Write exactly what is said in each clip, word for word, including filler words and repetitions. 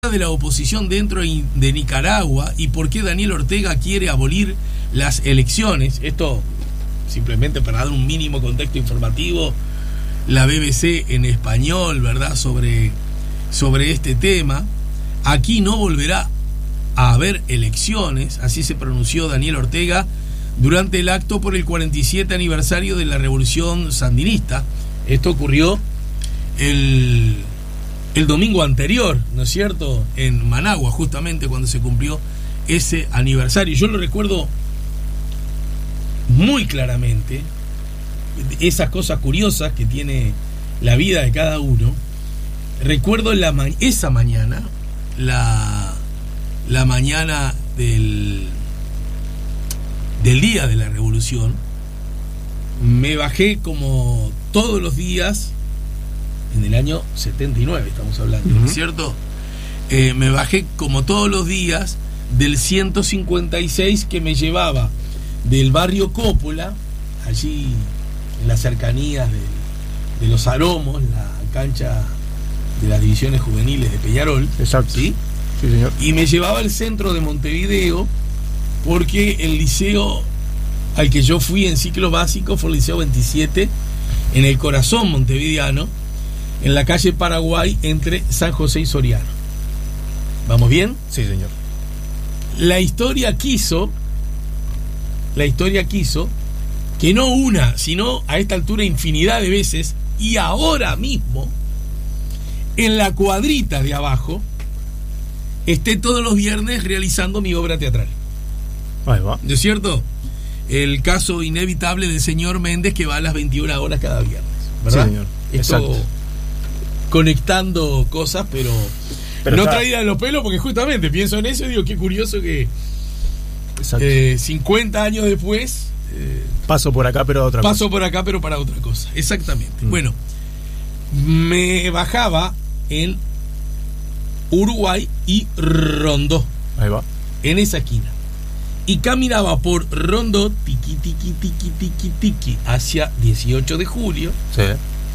de la oposición dentro de Nicaragua y por qué Daniel Ortega quiere abolir las elecciones. Esto simplemente para dar un mínimo contexto informativo, la B B C en español, ¿verdad?, sobre, sobre este tema. Aquí no volverá a haber elecciones, así se pronunció Daniel Ortega durante el acto por el cuarenta y siete aniversario de la Revolución Sandinista. Esto ocurrió el... el domingo anterior, ¿no es cierto?, en Managua, justamente cuando se cumplió ese aniversario. Yo lo recuerdo muy claramente, esas cosas curiosas que tiene la vida de cada uno. Recuerdo la ma- esa mañana, la, la mañana del, del día de la Revolución, me bajé como todos los días. En el año setenta y nueve estamos hablando, ¿no es cierto? Eh, me bajé como todos los días del ciento cincuenta y seis que me llevaba del barrio Coppola, allí en las cercanías de, de Los Aromos, la cancha de las divisiones juveniles de Peñarol. Exacto. ¿Sí? Sí, señor. Y me llevaba al centro de Montevideo, porque el liceo al que yo fui en ciclo básico fue el Liceo veintisiete, en el corazón montevideano, en la calle Paraguay, entre San José y Soriano. ¿Vamos bien? Sí, señor. La historia quiso, la historia quiso que no una, sino a esta altura infinidad de veces, y ahora mismo, en la cuadrita de abajo, esté todos los viernes realizando mi obra teatral. Ahí va. ¿No es cierto? El caso inevitable del señor Méndez, que va a las veintiuna horas cada viernes, ¿verdad? Sí, señor. Esto, Exacto. conectando cosas, pero, pero no está... traída de los pelos, porque justamente pienso en eso y digo, qué curioso que eh, cincuenta años después eh, paso por acá, pero a otra paso cosa. por acá, pero para otra cosa. Exactamente. Mm. Bueno, me bajaba en Uruguay y Rondó. Ahí va. En esa esquina. Y caminaba por Rondó, tiqui, tiqui, tiqui, tiqui, tiqui, hacia dieciocho de julio. Sí.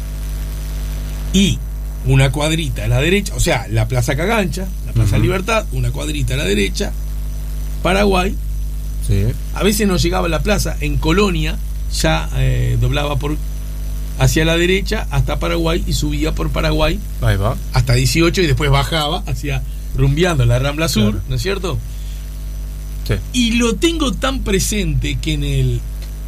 Y una cuadrita a la derecha, o sea, la Plaza Cagancha, la Plaza uh-huh. Libertad, una cuadrita a la derecha, Paraguay. Sí. A veces no llegaba a la plaza, en Colonia ya eh, doblaba por hacia la derecha hasta Paraguay y subía por Paraguay. Ahí va. Hasta dieciocho y después bajaba hacia rumbeando la Rambla Sur, claro. ¿No es cierto? Sí. Y lo tengo tan presente que en el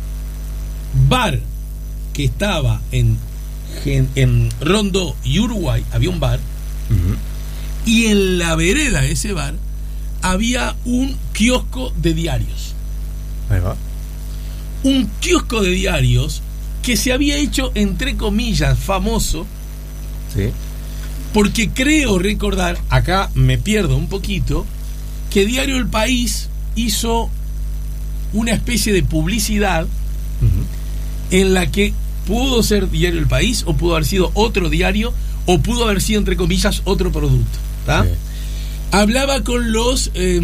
bar que estaba en En, en Rondó y Uruguay había un bar, uh-huh. y en la vereda de ese bar había un kiosco de diarios. Ahí va. Un kiosco de diarios que se había hecho, entre comillas, famoso. Sí. Porque creo recordar, acá me pierdo un poquito, que Diario El País hizo una especie de publicidad uh-huh. en la que pudo ser Diario El País, o pudo haber sido otro diario, o pudo haber sido, entre comillas, otro producto. ¿Tá? Sí. Hablaba con los eh,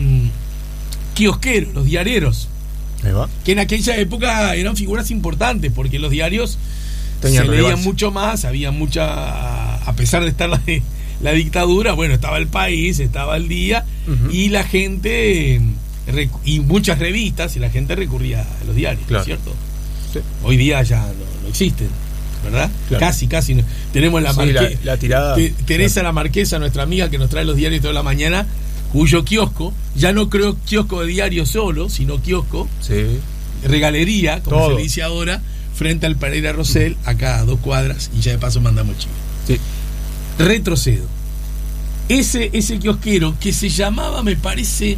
kiosqueros, los diareros, ahí va. Que en aquella época eran figuras importantes, porque los diarios Tenían se relevancia. leían mucho más, había mucha, a pesar de estar la, la dictadura, bueno, estaba El País, estaba El Día, uh-huh. y la gente, y muchas revistas, y la gente recurría a los diarios, claro. ¿no es cierto? Sí. Hoy día ya no, no existen, ¿verdad? Claro. Casi, casi. No. Tenemos la, sí, marque... la, la tirada. Te, Teresa claro. La Marquesa, nuestra amiga que nos trae los diarios toda la mañana, cuyo kiosco, ya no creo kiosco de diario solo, sino kiosco, sí. regalería, como todo. se le dice ahora, frente al Pereira Rosell, acá a dos cuadras, y ya de paso mandamos chivo. Sí. Retrocedo. Ese, ese kiosquero que se llamaba, me parece...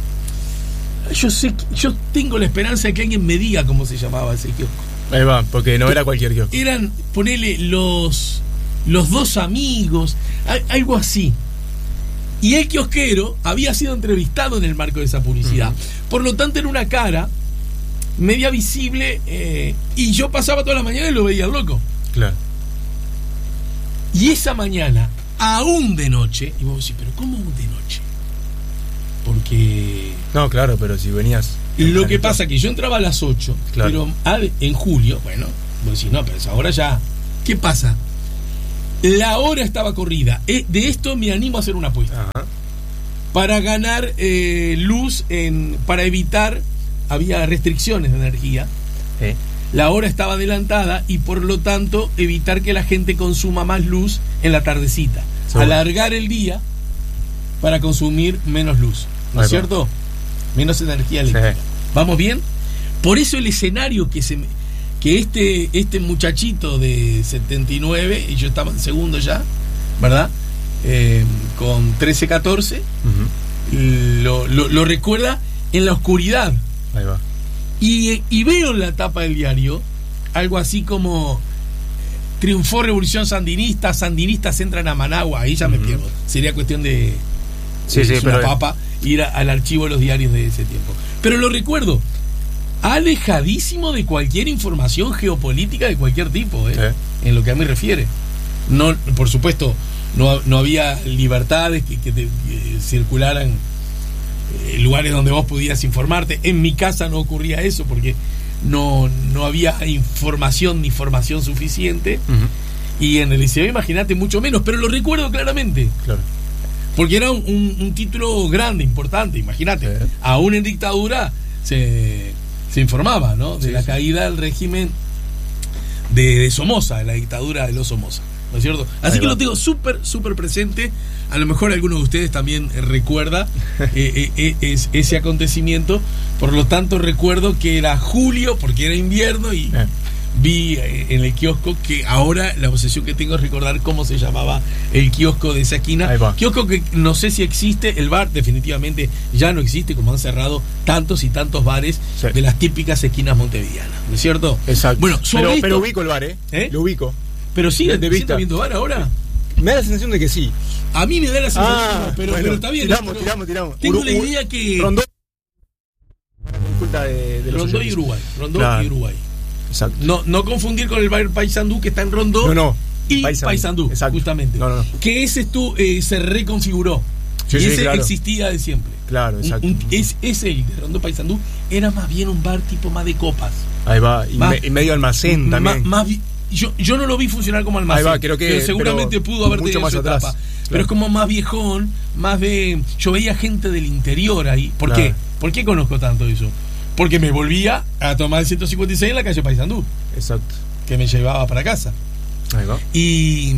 Yo sé, yo tengo la esperanza de que alguien me diga cómo se llamaba ese kiosco. Ahí va, porque no era cualquier kiosco. Eran, ponele, los los dos amigos, algo así. Y el kiosquero había sido entrevistado en el marco de esa publicidad. Uh-huh. Por lo tanto, era una cara media visible, eh, y yo pasaba toda la mañana y lo veía loco. Claro. Y esa mañana, aún de noche, y vos decís, ¿pero cómo aún de noche? Porque... No, claro, pero si venías... Lo que pasa es que yo entraba a las ocho, claro. Pero en julio, bueno, vos decís, no, pero ahora ya... ¿Qué pasa? La hora estaba corrida. Eh, de esto me animo a hacer una apuesta. Ajá. Para ganar eh, luz, en, para evitar, había restricciones de energía. Sí. La hora estaba adelantada y por lo tanto evitar que la gente consuma más luz en la tardecita. Seguro. Alargar el día para consumir menos luz. ¿No es Ahí va. cierto? Menos energía eléctrica. Sí. ¿Vamos bien? Por eso el escenario que se me, que este, este muchachito de setenta y nueve, y yo estaba en segundo ya, ¿verdad? Eh, con trece, catorce, Ujú. lo, lo, lo recuerda en la oscuridad. Ahí va. Y, y veo en la tapa del diario algo así como: triunfó Revolución Sandinista, sandinistas entran a Managua. Ahí ya me Ujú. pierdo. Sería cuestión de, Sí, de sí, una pero- papa ir a- al archivo de los diarios de ese tiempo. Pero lo recuerdo alejadísimo de cualquier información geopolítica de cualquier tipo, ¿eh? Sí. En lo que a mí refiere. No, por supuesto, no, no había libertades que, que, te, que circularan eh, lugares donde vos pudieras informarte. En mi casa no ocurría eso porque no, no había información ni formación suficiente. Ujú. Y en el liceo, imagínate, mucho menos. Pero lo recuerdo claramente. Claro. Porque era un, un, un título grande, importante, imagínate. Sí. Aún en dictadura se, se informaba, ¿no? De Sí, la sí. caída del régimen de, de Somoza, de la dictadura de los Somoza, ¿no es cierto? Así Ahí que va. lo tengo súper, súper presente. A lo mejor alguno de ustedes también eh, recuerda eh, eh, eh, es, ese acontecimiento. Por lo tanto, recuerdo que era julio, porque era invierno, y Eh. vi eh, en el kiosco que ahora la obsesión que tengo es recordar cómo se llamaba el kiosco de esa esquina. Ahí va. Kiosco que no sé si existe, el bar definitivamente ya no existe, como han cerrado tantos y tantos bares Sí. de las típicas esquinas montevideanas, ¿no es cierto? Exacto. Bueno, sobre pero, esto- pero ubico el bar, ¿eh? ¿Eh? Lo ubico. pero siguen de de vista. viendo bar ahora. Me da la sensación de que sí. A mí me da la sensación, Ah, pero, bueno, pero está bien. tiramos, pero tiramos, tiramos. Tengo Uru- la Uru- idea que Rondó. Disculpa de, de los Rondó y oyentes. Uruguay, Rondó Claro. y Uruguay. Exacto. No, no confundir con el bar Paysandú que está en Rondó. No, no. Y Paysandú. Paysandú, Exacto. justamente. No, no, no. Que ese estu, eh, se reconfiguró. Sí, y sí, ese claro. existía de siempre. Claro, Un- exacto. un- es, ese el de Rondó Paysandú era más bien un bar tipo más de copas. Ahí va. Y, Más- me- y medio almacén Más- también. más vi- yo, yo no lo vi funcionar como almacén. Ahí va, creo que- pero seguramente pero pudo haber mucho tenido más su atrás, etapa. Pero claro. es como más viejón, más de. Yo veía gente del interior ahí. ¿Por Claro. qué? ¿Por qué conozco tanto eso? Porque me volvía a tomar el ciento cincuenta y seis en la calle Paysandú, Exacto. que me llevaba para casa. Ahí va. Y,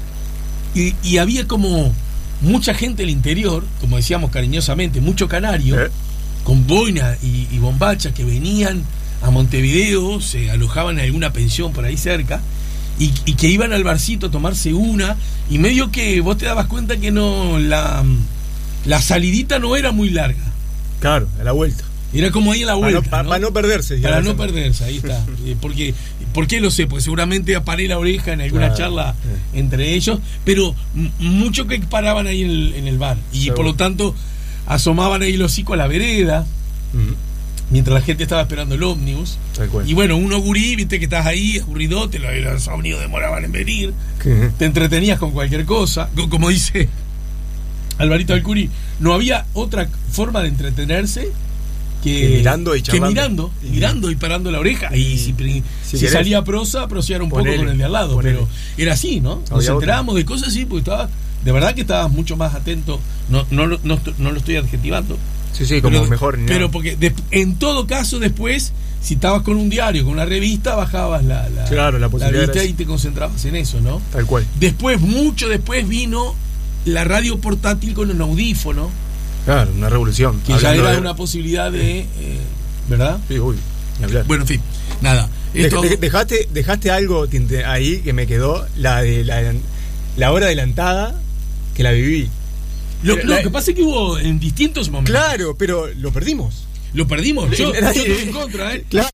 y, y había como mucha gente del interior, como decíamos cariñosamente, mucho canario, ¿Eh? con boina y, y bombacha que venían a Montevideo, se alojaban en alguna pensión por ahí cerca, y, y que iban al barcito a tomarse una, y medio que vos te dabas cuenta que no la, la salidita no era muy larga, Claro, a la vuelta. era como ahí en la Para no, vuelta, pa- ¿no? para no perderse. Para digamos. no perderse, ahí está. Eh, Porque, ¿por qué lo sé? Porque seguramente aparé la oreja en alguna Claro. charla entre ellos, pero m- mucho que paraban ahí en el, en el bar. Y Seguro. por lo tanto, asomaban ahí el hocico a la vereda, Ujú. mientras la gente estaba esperando el ómnibus. Tal cual. Y bueno, uno gurí, viste que estás ahí, aburridote, los, los ómnibus demoraban en venir, Ujú. te entretenías con cualquier cosa. Co- Como dice Alvarito Alcuri, no había otra forma de entretenerse que, Que mirando y que charlando. mirando, Y- mirando y parando la oreja. Y si, pri- si si querés, salía prosa, prosear un ponele, poco con el de al lado. ponele. Pero era así, ¿no? Nos Había enterábamos de cosas así, porque estaba, de verdad que estabas mucho más atento. No, no, lo- no, estoy- no lo estoy adjetivando. Sí, sí, como pero, mejor. ni Pero nada. porque de- en todo caso, después, si estabas con un diario, con una revista, bajabas la, la, Claro, la posibilidad vista era y te concentrabas en eso, ¿no? Tal cual. Después, mucho después, vino la radio portátil con un audífono, Claro, una revolución. que ya Hablando era de- una posibilidad de... eh, ¿verdad? Sí, uy, ni hablar. Bueno, en fin, nada. Dej- Esto, dej- dejaste, dejaste algo tinte- ahí que me quedó, la de la, la hora adelantada, que la viví. lo, la- lo que pasa es que hubo en distintos momentos. Claro, pero lo perdimos. Lo perdimos. Yo, yo Nadie- estoy en contra, ¿eh? Claro.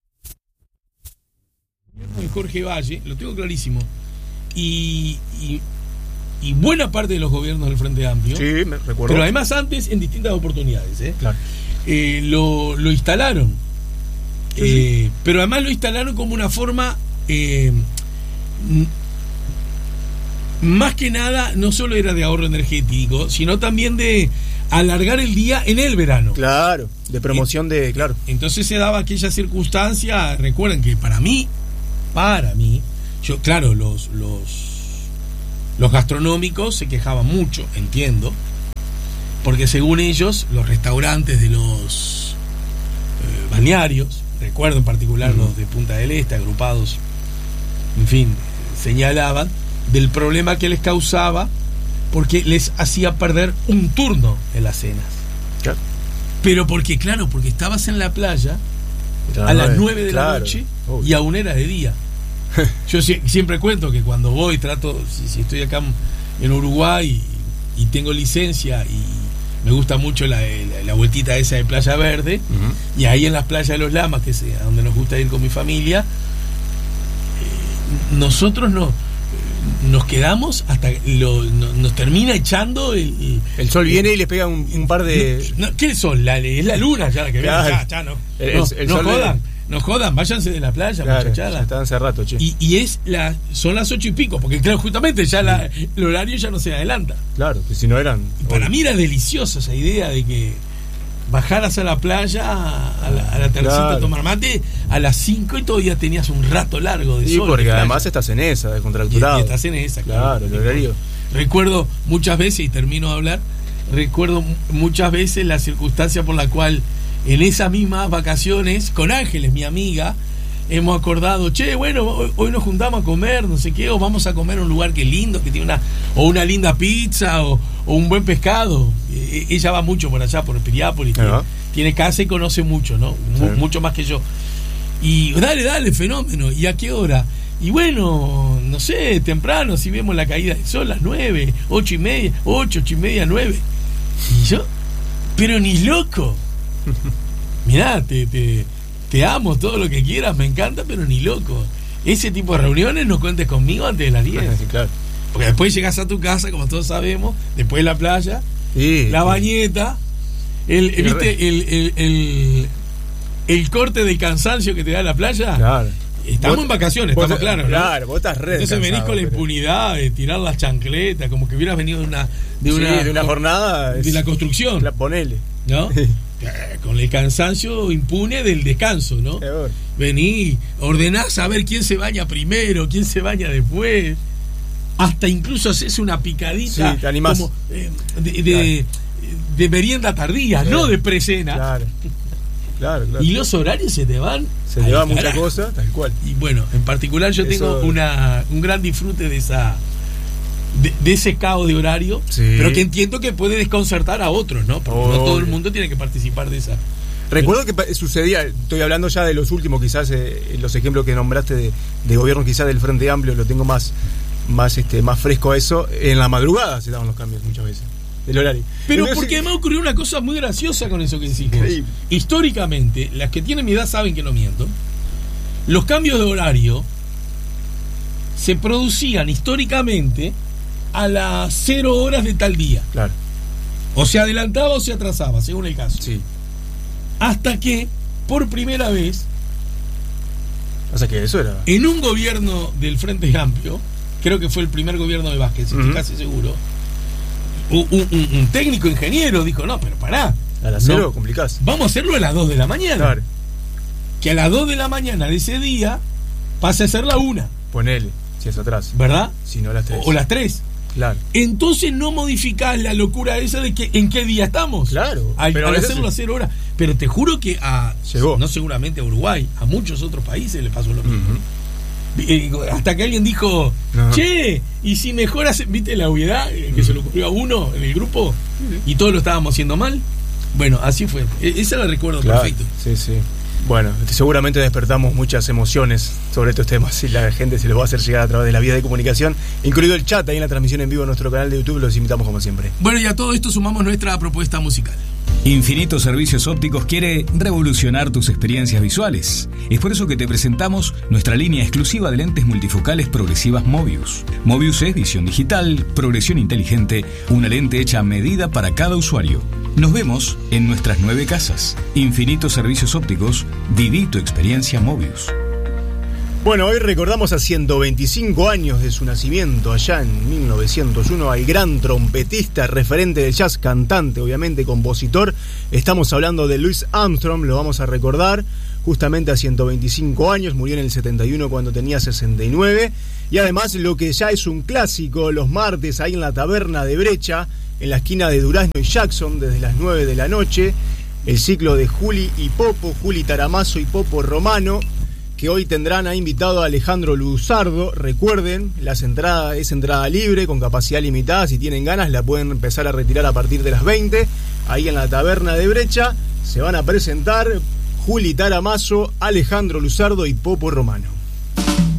En Jorge Valle, lo tengo clarísimo. Y, y, y buena parte de los gobiernos del Frente Amplio, Sí, me recuerdo. pero además antes en distintas oportunidades, ¿eh? Claro. Eh, lo, lo instalaron. Sí, Eh, pero además lo instalaron como una forma, eh, m- más que nada, no solo era de ahorro energético, sino también de alargar el día en el verano. Claro, de promoción de. Claro. Entonces se daba aquella circunstancia. Recuerden que para mí, para mí, yo, claro, los, los Los gastronómicos se quejaban mucho, entiendo, porque según ellos, los restaurantes de los eh, balnearios, recuerdo en particular uh-huh. los de Punta del Este, agrupados, en fin, señalaban del problema que les causaba porque les hacía perder un turno en las cenas. Claro. Pero porque, claro, porque estabas en la playa claro, a las nueve de claro. la noche Uy. y aún era de día. Yo si, siempre cuento que cuando voy, trato, si, si estoy acá en Uruguay y, y tengo licencia y me gusta mucho la, la, la vueltita esa de Playa Verde, uh-huh. y ahí en las playas de los Lamas, que es a donde nos gusta ir con mi familia, eh, nosotros no nos quedamos hasta lo, no, nos termina echando el, el, el sol viene y les pega un, un par de no, ¿qué es sol? La, es la luna ya la que claro. viene, ya, ya no, el, no, el no sol jodan, no jodan, váyanse de la playa, claro, muchachada. Estaban hace rato, che. Y, y es la, son las ocho y pico, porque claro, justamente ya la, el horario ya no se adelanta. Claro, que si no eran. Y para mí era deliciosa esa idea de que bajaras a la playa, a la, a la tercita claro. a tomar mate, a las cinco y todavía tenías un rato largo de sí, sol. Sí, porque además estás en esa, descontracturado. Y, y estás en esa, claro. Claro, el horario. Recuerdo muchas veces, y termino de hablar, recuerdo muchas veces la circunstancia por la cual en esas mismas vacaciones, con Ángeles, mi amiga, hemos acordado, che, bueno, hoy, hoy nos juntamos a comer, no sé qué, o vamos a comer a un lugar que es lindo, que tiene una, o una linda pizza, o, o un buen pescado. E- ella va mucho por allá, por Piriápolis, uh-huh. tiene casa y conoce mucho, ¿no? M- sí. Mucho más que yo. Y dale, dale, fenómeno. ¿Y a qué hora? Y bueno, no sé, temprano, si vemos la caída del sol, las nueve, ocho y media, ocho, ocho y media, nueve. Y yo, pero ni loco. Mirá, te, te, te amo, todo lo que quieras, me encanta, pero ni loco. Ese tipo de reuniones no cuentes conmigo antes de las diez. Sí, claro. Porque después llegas a tu casa, como todos sabemos, después de la playa, sí, la sí. bañeta, el, el, ¿viste? El, el, el, el corte de cansancio que te da la playa. Claro. Estamos vos, en vacaciones, vos, estamos claros, ¿no? Claro, vos estás re Entonces venís con la pero... impunidad de tirar las chancletas, como que hubieras venido de una de una, sí, de una jornada de la construcción. La ponele. ¿No? Con el cansancio impune del descanso, ¿no? Vení, ordenás a ver quién se baña primero, quién se baña después. Hasta incluso haces una picadita sí, te animás. Como, eh, de, de, claro. de merienda tardía, sí. no de precena. Claro. Claro, claro. Y los horarios se te van. Se te va mucha cosa, tal cual. Y bueno, en particular yo Eso... tengo una un gran disfrute de esa de, de ese caos de horario, sí. pero que entiendo que puede desconcertar a otros, ¿no? Porque oh, no todo el mundo tiene que participar de esa. Recuerdo que sucedía, estoy hablando ya de los últimos, quizás eh, los ejemplos que nombraste de, de gobierno, quizás del Frente Amplio, lo tengo más más este más fresco a eso. En la madrugada se daban los cambios muchas veces. El horario. Pero Entonces, porque me ocurrió una cosa muy graciosa con eso que decís. Históricamente, las que tienen mi edad saben que no miento. Los cambios de horario se producían históricamente a las cero horas de tal día. Claro. O se adelantaba o se atrasaba, según el caso. Sí. Hasta que, por primera vez, o sea que eso era. En un gobierno del Frente Amplio, creo que fue el primer gobierno de Vázquez, uh-huh. estoy casi seguro. Un, un, un técnico ingeniero dijo, no, pero pará. A las cero no, complicás. Vamos a hacerlo a las dos de la mañana. Claro. Que a las dos de la mañana de ese día pase a ser la una. Ponele, si es atrás. ¿Verdad? Si no las tres. O, o las tres. Claro. Entonces no modificás la locura esa de que en qué día estamos. Claro. Al, al hacerlo a cero horas. Pero te juro que a, Llegó. no seguramente a Uruguay, a muchos otros países le pasó lo mismo. Uh-huh. Hasta que alguien dijo, no. che, y si mejoras, viste la obviedad que uh-huh. se le ocurrió a uno en el grupo uh-huh. y todos lo estábamos haciendo mal. Bueno, así fue. Esa la recuerdo claro. perfecto. Sí, sí. Bueno, seguramente despertamos muchas emociones sobre estos temas y la gente se los va a hacer llegar a través de la vía de comunicación, incluido el chat ahí en la transmisión en vivo en nuestro canal de YouTube. Los invitamos como siempre. Bueno, y a todo esto sumamos nuestra propuesta musical. Infinito Servicios Ópticos quiere revolucionar tus experiencias visuales. Es por eso que te presentamos nuestra línea exclusiva de lentes multifocales progresivas Mobius. Mobius es visión digital, progresión inteligente, una lente hecha a medida para cada usuario. Nos vemos en nuestras nueve casas. Infinito Servicios Ópticos, viví tu experiencia Mobius. Bueno, hoy recordamos a ciento veinticinco años de su nacimiento, allá en mil novecientos uno, al gran trompetista, referente del jazz, cantante, obviamente, compositor. Estamos hablando de Louis Armstrong, lo vamos a recordar, justamente a ciento veinticinco años, murió en el setenta y uno cuando tenía sesenta y nueve. Y además lo que ya es un clásico, los martes ahí en la taberna de Brecha, en la esquina de Durazno y Jackson, desde las nueve de la noche, el ciclo de Juli y Popo, Juli Taramazo y Popo Romano, que hoy tendrán a invitado a Alejandro Luzardo. Recuerden, las entradas, es entrada libre, con capacidad limitada. Si tienen ganas, la pueden empezar a retirar a partir de las veinte. Ahí en la taberna de Brecha se van a presentar Juli Taramazo, Alejandro Luzardo y Popo Romano.